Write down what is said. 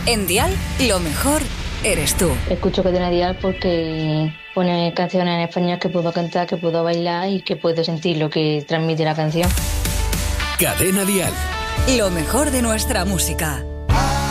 En Dial, lo mejor eres tú. Escucho Cadena Dial porque pone canciones en español que puedo cantar, que puedo bailar y que puedo sentir lo que transmite la canción. Cadena Dial. Lo mejor de nuestra música.